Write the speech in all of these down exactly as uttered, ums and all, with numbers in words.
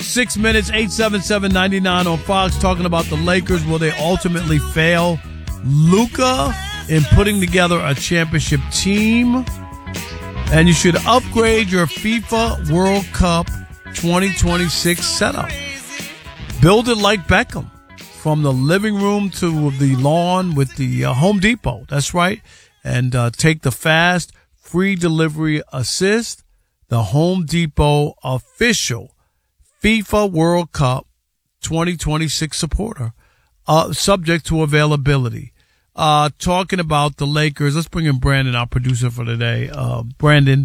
six minutes, eight seven seven, nine nine on Fox, talking about the Lakers. Will they ultimately fail Luka in putting together a championship team? And you should upgrade your FIFA World Cup twenty twenty-six setup. Build it like Beckham, from the living room to the lawn with the uh, Home Depot. That's right. And uh, take the fast, free delivery assist. The Home Depot official FIFA World Cup twenty twenty-six supporter, uh, subject to availability. Uh, talking about the Lakers, let's bring in Brandon, our producer for today. Uh, Brandon,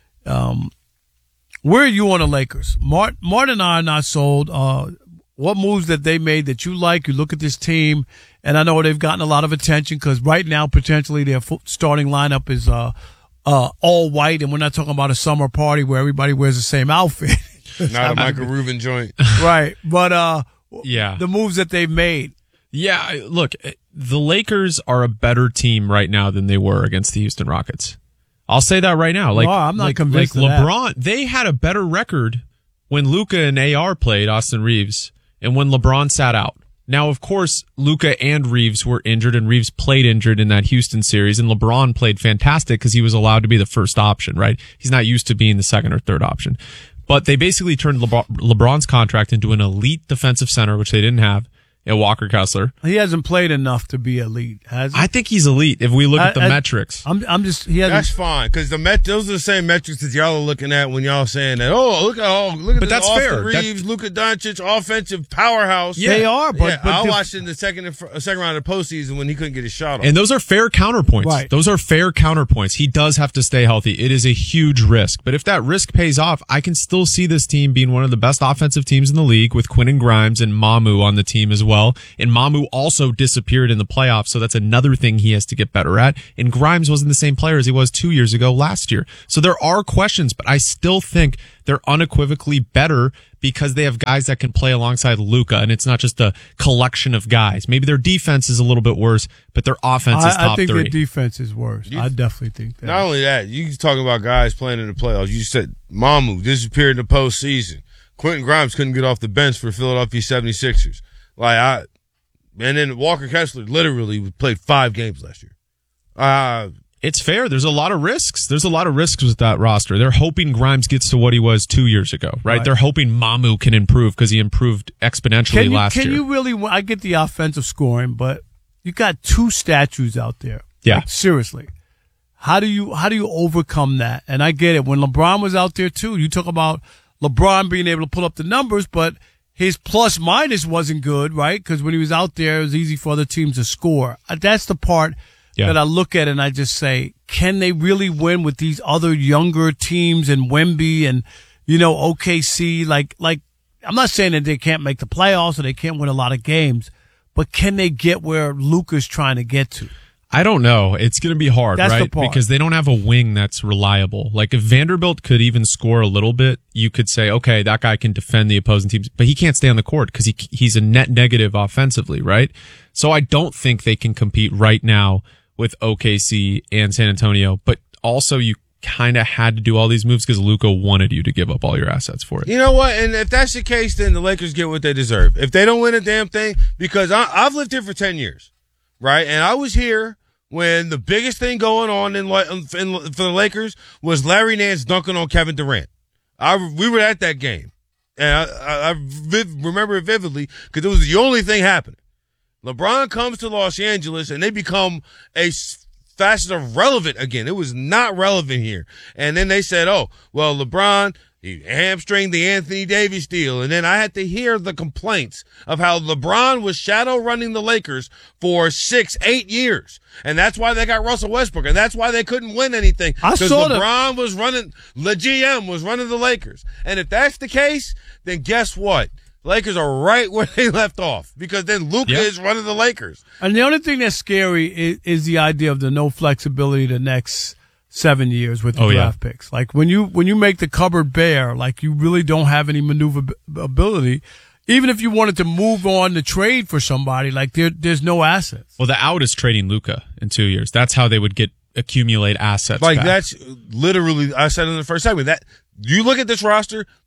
um, where are you on the Lakers? Mart, Martin and I are not sold. Uh, what moves that they made that you like? You look at this team, and I know they've gotten a lot of attention because right now, potentially, their starting lineup is, uh, Uh, all white, and we're not talking about a summer party where everybody wears the same outfit. Not a Michael Rubin joint. Right. But, uh, yeah, the moves that they've made. Yeah. Look, the Lakers are a better team right now than they were against the Houston Rockets. I'll say that right now. Like, oh, I'm not like, convinced like of LeBron, that. They had a better record when Luka and A R played, Austin Reeves, and when LeBron sat out. Now, of course, Luka and Reeves were injured, and Reeves played injured in that Houston series, and LeBron played fantastic because he was allowed to be the first option, right? He's not used to being the second or third option. But they basically turned LeBron, LeBron's contract into an elite defensive center, which they didn't have, in Walker Kessler. He hasn't played enough to be elite, has he? I think he's elite if we look I, at the I, metrics. I'm, I'm just, he hasn't. That's fine, because the met, those are the same metrics that y'all are looking at when y'all saying that, oh, look at all, look at but this that's Austin fair. Reeves, That, Luka Doncic, offensive powerhouse. Yeah, they are, but, yeah, but I diff- watched in the second uh, second round of the postseason when he couldn't get his shot off. And those are fair counterpoints. Right. Those are fair counterpoints. He does have to stay healthy. It is a huge risk. But if that risk pays off, I can still see this team being one of the best offensive teams in the league with Quinn and Grimes and Mamu on the team as well. And Mamu also disappeared in the playoffs, so that's another thing he has to get better at. And Grimes wasn't the same player as he was two years ago last year. So there are questions, but I still think they're unequivocally better because they have guys that can play alongside Luka, and it's not just a collection of guys. Maybe their defense is a little bit worse, but their offense is I, top I think three. their defense is worse. You, I definitely think that. Not only that, you talking about guys playing in the playoffs. You said Mamu disappeared in the postseason. Quentin Grimes couldn't get off the bench for Philadelphia seventy-sixers. Like, I... And then Walker Kessler literally played five games last year. Uh, it's fair. There's a lot of risks. There's a lot of risks with that roster. They're hoping Grimes gets to what he was two years ago, right? right. They're hoping Mamu can improve because he improved exponentially can you, last can year. Can you really, I get the offensive scoring, but you got two statues out there. Yeah. Like, seriously. How do you, how do you overcome that? And I get it. When LeBron was out there too, you talk about LeBron being able to pull up the numbers, but his plus minus wasn't good, right? Because when he was out there, it was easy for other teams to score. That's the part yeah. that I look at and I just say, can they really win with these other younger teams and Wemby and, you know, O K C? Like, like, I'm not saying that they can't make the playoffs or they can't win a lot of games, but can they get where Luka's trying to get to? I don't know. It's going to be hard, that's right? The part. Because they don't have a wing that's reliable. Like if Vanderbilt could even score a little bit, you could say, okay, that guy can defend the opposing teams, but he can't stay on the court because he he's a net negative offensively, right? So I don't think they can compete right now with O K C and San Antonio, but also you kind of had to do all these moves because Luka wanted you to give up all your assets for it. You know what? And if that's the case, then the Lakers get what they deserve. If they don't win a damn thing, because I, I've lived here for ten years, right? And I was here when the biggest thing going on in, in for the Lakers was Larry Nance dunking on Kevin Durant. I we were at that game, and I, I, I viv, remember it vividly because it was the only thing happening. LeBron comes to Los Angeles, and they become a facet of relevant again. It was not relevant here, and then they said, "Oh, well, LeBron." He hamstringed the Anthony Davis deal. And then I had to hear the complaints of how LeBron was shadow running the Lakers for six, eight years. And that's why they got Russell Westbrook. And that's why they couldn't win anything. Because LeBron was running, the G M was running the Lakers. And if that's the case, then guess what? Lakers are right where they left off because then Luka yep. is running the Lakers. And the only thing that's scary is, is the idea of the no flexibility the next seven years with the oh, draft yeah. picks. Like when you, when you make the cupboard bare, like you really don't have any maneuverability. Even if you wanted to move on to trade for somebody, like there, there's no assets. Well, the out is trading Luka in two years. That's how they would get accumulate assets. Like back. That's literally, I said in the first segment, that you look at this roster,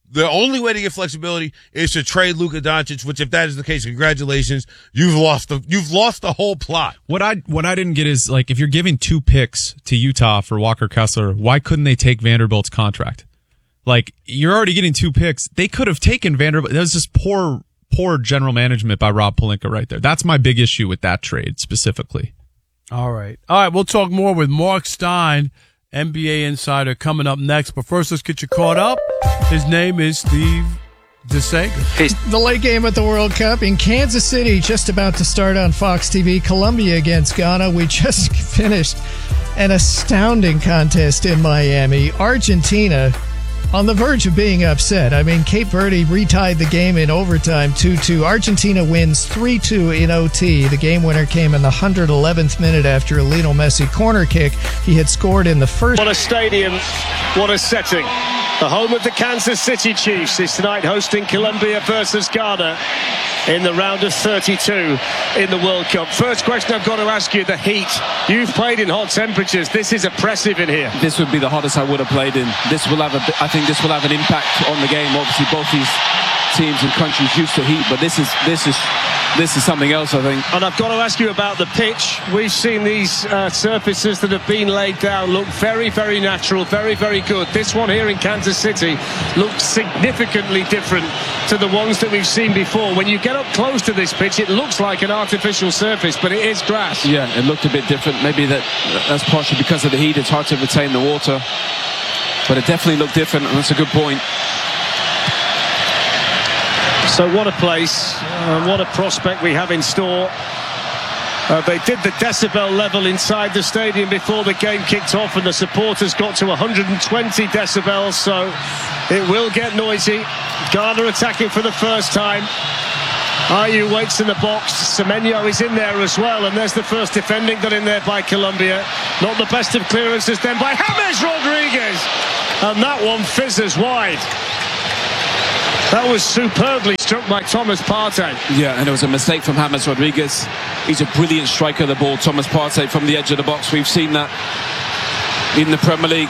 The only way to get flexibility is to trade Luka Doncic, which if that is the case, congratulations. You've lost the, you've lost the whole plot. What I, what I didn't get is, like, if you're giving two picks to Utah for Walker Kessler, why couldn't they take Vanderbilt's contract? Like, you're already getting two picks. They could have taken Vanderbilt. That was just poor, poor general management by Rob Pelinka right there. That's my big issue with that trade specifically. All right. All right. We'll talk more with Mark Stein, N B A insider, coming up next. But first, let's get you caught up. His name is Steve DeSager. The late game at the World Cup in Kansas City, just about to start on Fox T V. Colombia against Ghana. We just finished an astounding contest in Miami. Argentina on the verge of being upset. I mean, Cape Verde retied the game in overtime two two. Argentina wins three two in O T. The game winner came in the one hundred eleventh minute after a Lionel Messi corner kick. He had scored in the first. What a stadium, what a setting. The home of the Kansas City Chiefs is tonight hosting Colombia versus Ghana in the round of thirty-two in the World Cup. First question I've got to ask you, the heat. You've played in hot temperatures. This is oppressive in here. This would be the hottest I would have played in. This will have a, I think this will have an impact on the game. Obviously, both these teams and countries used to heat, but this is this is this is something else, I think. And I've got to ask you about the pitch. We've seen these uh, surfaces that have been laid down look very, very natural, very, very good. This one here in Kansas City looks significantly different to the ones that we've seen before. When you get up close to this pitch, it looks like an artificial surface, but it is grass. Yeah, it looked a bit different. Maybe that that's partially because of the heat. It's hard to retain the water, but it definitely looked different, and that's a good point. So what a place, uh, what a prospect we have in store. Uh, they did the decibel level inside the stadium before the game kicked off, and the supporters got to one hundred twenty decibels, so it will get noisy. Ghana attacking for the first time. Ayew waits in the box. Semenyo is in there as well, and there's the first defending done in there by Colombia. Not the best of clearances then by James Rodriguez, and that one fizzes wide. That was superbly struck by Thomas Partey. Yeah, and it was a mistake from James Rodriguez. He's a brilliant striker of the ball. Thomas Partey from the edge of the box. We've seen that in the Premier League.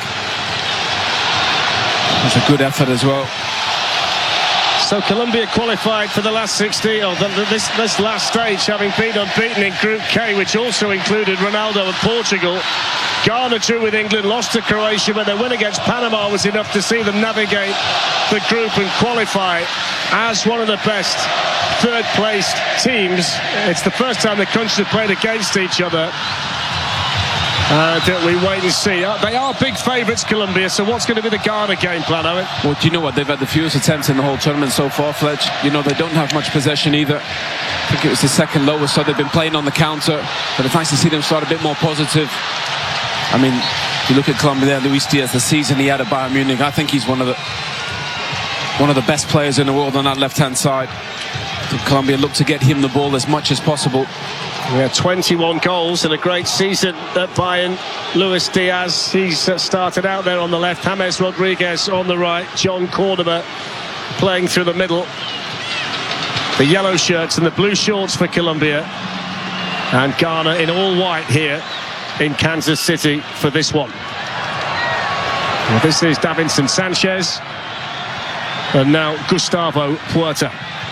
It was a good effort as well. So Colombia qualified for the last sixteen, or the, this, this last stage, having been unbeaten in Group K, which also included Ronaldo and Portugal. Ghana drew with England, lost to Croatia, but their win against Panama was enough to see them navigate the group and qualify as one of the best third-placed teams. It's the first time the countries have played against each other. Uh, that we wait and see. Uh, they are big favourites, Colombia, so what's going to be the Ghana game plan, Owen? Well, do you know what? They've had the fewest attempts in the whole tournament so far, Fletch. You know, they don't have much possession either. I think it was the second lowest, so they've been playing on the counter, but it's nice to see them start a bit more positive. I mean, you look at Colombia there, Luis Diaz, the season he had at Bayern Munich, I think he's one of the one of the best players in the world on that left-hand side. So Colombia look to get him the ball as much as possible. We had twenty-one goals in a great season at Bayern. Luis Diaz, he's uh, started out there on the left. James Rodriguez on the right. John Cordoba playing through the middle. The yellow shirts and the blue shorts for Colombia. And Ghana in all white here in Kansas City for this one. Well, this is Davinson Sanchez. And now Gustavo Puerta.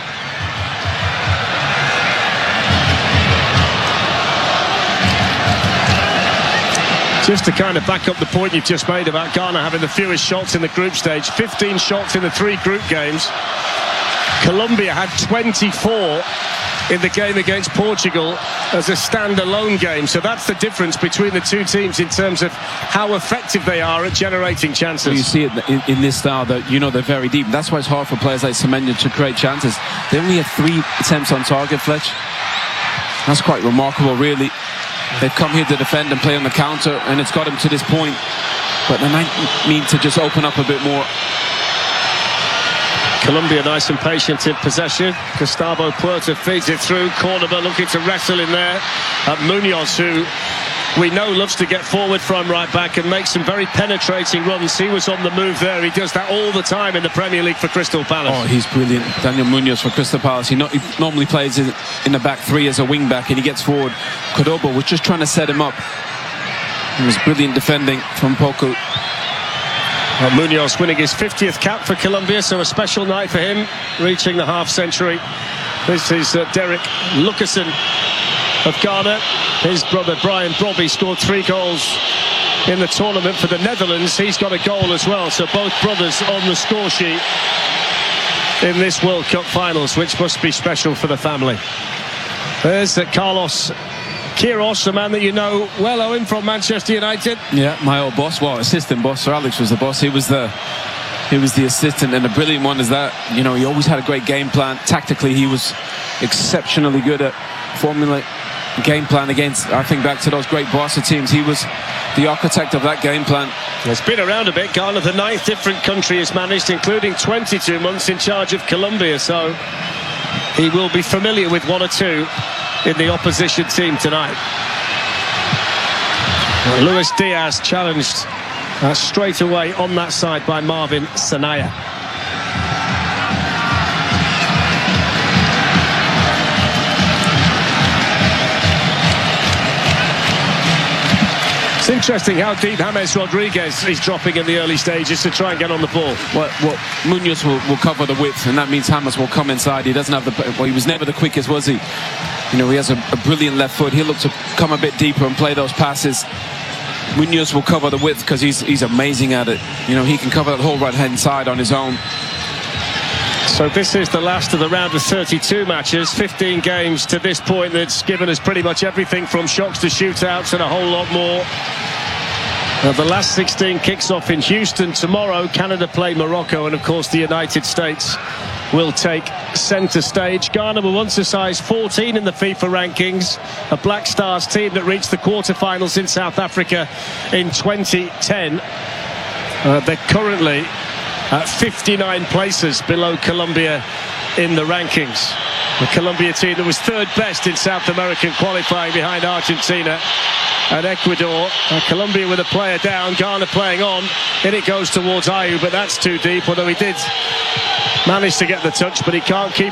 Just to kind of back up the point you've just made about Ghana having the fewest shots in the group stage, fifteen shots in the three group games. Colombia had twenty-four in the game against Portugal as a standalone game. So that's the difference between the two teams in terms of how effective they are at generating chances. Well, you see it in, in this style that, you know, they're very deep. That's why it's hard for players like Semenyo to create chances. They only had three attempts on target, Fletch. That's quite remarkable, really. They've come here to defend and play on the counter, and it's got them to this point. But they might need to just open up a bit more. Colombia nice and patient in possession. Gustavo Puerta feeds it through. Cordoba looking to wrestle in there at Munoz, who we know loves to get forward from right back and make some very penetrating runs. He was on the move there. He does that all the time in the Premier League for Crystal Palace. Oh, he's brilliant. Daniel Munoz for Crystal Palace. He, no, he normally plays in, in the back three as a wing back, and he gets forward. Cordoba was just trying to set him up. It was brilliant defending from Poku. Well, Munoz winning his fiftieth cap for Colombia, so a special night for him, reaching the half century. This is uh, Derek Lucasen of Ghana. His brother Brian Brobby scored three goals in the tournament for the Netherlands. He's got a goal as well, so both brothers on the score sheet in this World Cup finals, which must be special for the family. There's uh, Carlos Queiroz, a man that you know well, Owen, from Manchester United. Yeah, my old boss, well, assistant boss. Sir Alex was the boss. He was the he was the assistant, and the brilliant one is that, you know, he always had a great game plan. Tactically, he was exceptionally good at formulating game plan against, I think back to those great Barca teams. He was the architect of that game plan. It's been around a bit. Ghana, the ninth different country he's managed, including twenty-two months in charge of Colombia, so he will be familiar with one or two in the opposition team tonight. Well, Luis Diaz challenged uh, straight away on that side by Marvin Sanaya. It's interesting how deep James Rodriguez is dropping in the early stages to try and get on the ball. Well, well Munoz will, will cover the width, and that means James will come inside. He doesn't have the... Well, he was never the quickest, was he? You know, he has a, a brilliant left foot. He'll look to come a bit deeper and play those passes. Munoz will cover the width because he's, he's amazing at it. You know, he can cover that whole right-hand side on his own. So this is the last of the round of thirty-two matches. fifteen games to this point that's given us pretty much everything from shocks to shootouts and a whole lot more. Now, the last sixteen kicks off in Houston tomorrow. Canada play Morocco, and of course the United States will take centre stage. Ghana were once a size fourteen in the FIFA rankings, a Black Stars team that reached the quarterfinals in South Africa in twenty ten. Uh, they're currently at fifty-nine places below Colombia in the rankings. The Colombia team that was third best in South American qualifying behind Argentina and Ecuador. Uh, Colombia with a player down, Ghana playing on. In it goes towards Ayew, but that's too deep, although he did manage to get the touch, but he can't keep